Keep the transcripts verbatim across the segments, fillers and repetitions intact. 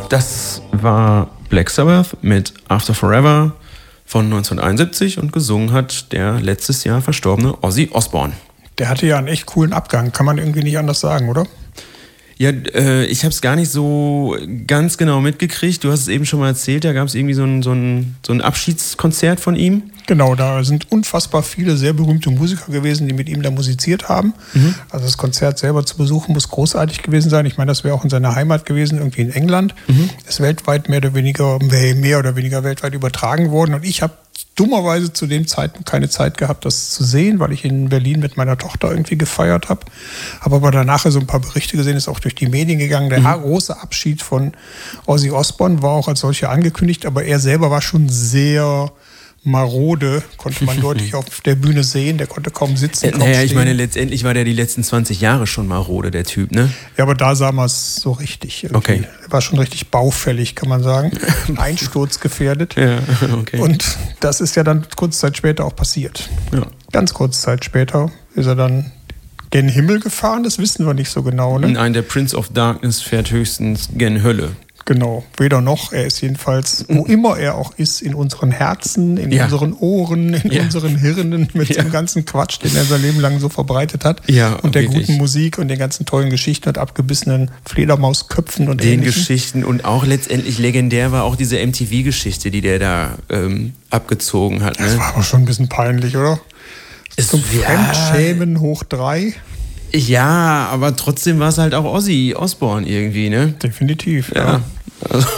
Das war Black Sabbath mit After Forever von neunzehnhunderteinundsiebzig und gesungen hat der letztes Jahr verstorbene Ozzy Osbourne. Der hatte ja einen echt coolen Abgang, kann man irgendwie nicht anders sagen, oder? Ja, äh, ich habe es gar nicht so ganz genau mitgekriegt. Du hast es eben schon mal erzählt, da gab es irgendwie so ein, so, ein, so ein Abschiedskonzert von ihm. Genau, da sind unfassbar viele sehr berühmte Musiker gewesen, die mit ihm da musiziert haben. Mhm. Also das Konzert selber zu besuchen muss großartig gewesen sein. Ich meine, das wäre auch in seiner Heimat gewesen, irgendwie in England. Mhm. Ist weltweit mehr oder weniger, mehr oder weniger weltweit übertragen worden. Und ich habe dummerweise zu dem Zeitpunkt keine Zeit gehabt, das zu sehen, weil ich in Berlin mit meiner Tochter irgendwie gefeiert habe. Habe aber danach so ein paar Berichte gesehen, ist auch durch die Medien gegangen. Der mhm. große Abschied von Ozzy Osbourne war auch als solcher angekündigt, aber er selber war schon sehr marode, konnte man deutlich auf der Bühne sehen. Der konnte kaum sitzen, kaum Naja, ich stehen. meine, letztendlich war der die letzten zwanzig Jahre schon marode, der Typ, ne? Ja, aber da sah man es so richtig. Irgendwie. Okay. Er war schon richtig baufällig, kann man sagen. Einsturzgefährdet. Ja, okay. Und das ist ja dann kurze Zeit später auch passiert. Ja. Ganz kurze Zeit später ist er dann gen Himmel gefahren, das wissen wir nicht so genau, ne? Nein, der Prince of Darkness fährt höchstens gen Hölle. Genau, weder noch. Er ist jedenfalls, wo immer er auch ist, in unseren Herzen, in ja. unseren Ohren, in ja. unseren Hirnen, mit ja. dem ganzen Quatsch, den er sein Leben lang so verbreitet hat. Ja, und der wirklich. guten Musik und den ganzen tollen Geschichten und abgebissenen Fledermausköpfen und den Ähnlichem. Geschichten. Und auch letztendlich legendär war auch diese M T V-Geschichte, die der da ähm, abgezogen hat. Ne? Das war aber schon ein bisschen peinlich, oder? Es, Zum ja. Fremdschämen hoch drei. Ja, aber trotzdem war es halt auch Ozzy Osbourne irgendwie, ne? Definitiv, ja. ja. Also,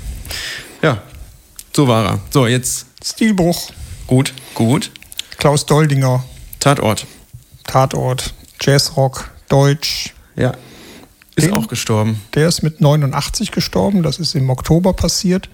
ja, so war er. So, jetzt. Stilbruch. Gut, gut. Klaus Doldinger. Tatort. Tatort. Jazzrock. Deutsch. Ja. Ist Den, auch gestorben. Der ist mit neunundachtzig gestorben. Das ist im Oktober passiert.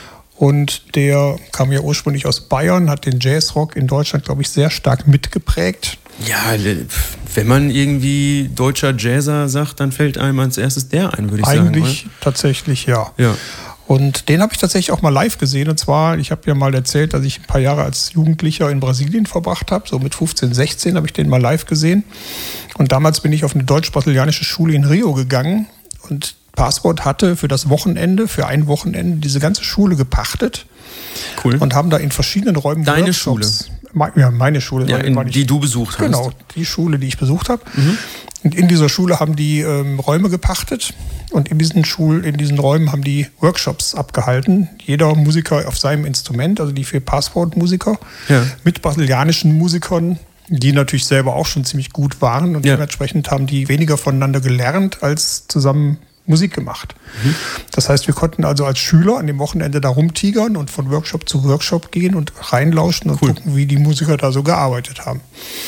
Und der kam ja ursprünglich aus Bayern, hat den Jazzrock in Deutschland, glaube ich, sehr stark mitgeprägt. Ja, wenn man irgendwie deutscher Jazzer sagt, dann fällt einem als erstes der ein, würde ich Eigentlich sagen. Eigentlich tatsächlich, ja. ja. Und den habe ich tatsächlich auch mal live gesehen. Und zwar, ich habe ja mal erzählt, dass ich ein paar Jahre als Jugendlicher in Brasilien verbracht habe. So mit fünfzehn, sechzehn habe ich den mal live gesehen. Und damals bin ich auf eine deutsch-brasilianische Schule in Rio gegangen. Und Passport hatte für das Wochenende, für ein Wochenende, diese ganze Schule gepachtet. Cool. Und haben da in verschiedenen Räumen Deine Workshops. Schule? Ja, meine Schule. Ja, in, die du besucht hast. Genau, die Schule, die ich besucht habe. Mhm. Und in dieser Schule haben die ähm, Räume gepachtet. Und in diesen, Schul in diesen Räumen haben die Workshops abgehalten. Jeder Musiker auf seinem Instrument, also die vier Passport-Musiker, ja. mit brasilianischen Musikern, die natürlich selber auch schon ziemlich gut waren. Und ja. dementsprechend haben die weniger voneinander gelernt, als zusammen Musik gemacht. Mhm. Das heißt, wir konnten also als Schüler an dem Wochenende da rumtigern und von Workshop zu Workshop gehen und reinlauschen und cool. gucken, wie die Musiker da so gearbeitet haben.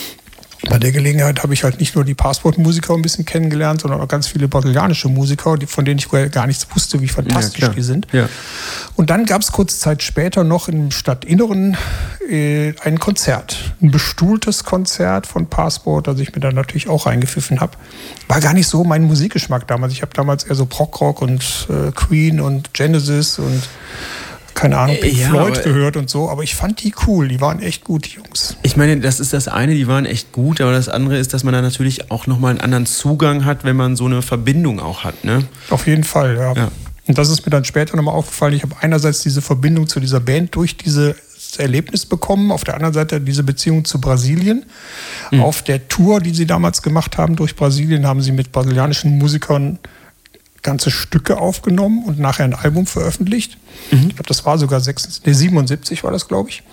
Bei der Gelegenheit habe ich halt nicht nur die Passport-Musiker ein bisschen kennengelernt, sondern auch ganz viele brasilianische Musiker, von denen ich gar nichts wusste, wie fantastisch ja, die sind. Ja. Und dann gab es kurze Zeit später noch im Stadtinneren äh, ein Konzert, ein bestuhltes Konzert von Passport, das ich mir dann natürlich auch reingepfiffen habe. War gar nicht so mein Musikgeschmack damals. Ich habe damals eher so Prog-Rock und äh, Queen und Genesis und keine Ahnung, Pink ja, Floyd gehört und so, aber ich fand die cool, die waren echt gut, die Jungs. Ich meine, das ist das eine, die waren echt gut, aber das andere ist, dass man da natürlich auch nochmal einen anderen Zugang hat, wenn man so eine Verbindung auch hat, ne? Auf jeden Fall, ja. ja. Und das ist mir dann später nochmal aufgefallen, ich habe einerseits diese Verbindung zu dieser Band durch dieses Erlebnis bekommen, auf der anderen Seite diese Beziehung zu Brasilien. Mhm. Auf der Tour, die sie damals gemacht haben durch Brasilien, haben sie mit brasilianischen Musikern ganze Stücke aufgenommen und nachher ein Album veröffentlicht. Mhm. Ich glaube, das war sogar siebenundsiebzig war das, glaube ich.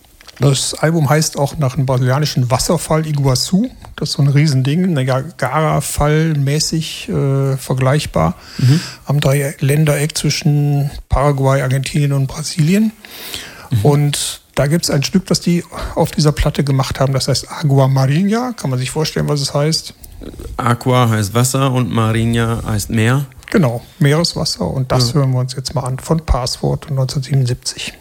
Das Album heißt auch nach einem brasilianischen Wasserfall Iguaçu. Das ist so ein Riesending, ein Niagara-Fall mäßig äh, vergleichbar. Mhm. Am Dreiländereck zwischen Paraguay, Argentinien und Brasilien. Mhm. Und da gibt es ein Stück, das die auf dieser Platte gemacht haben. Das heißt Agua Marinha. Kann man sich vorstellen, was es heißt? Aqua heißt Wasser und Marinha heißt Meer. Genau, Meereswasser. Und das ja. hören wir uns jetzt mal an von Passport neunzehnhundertsiebenundsiebzig.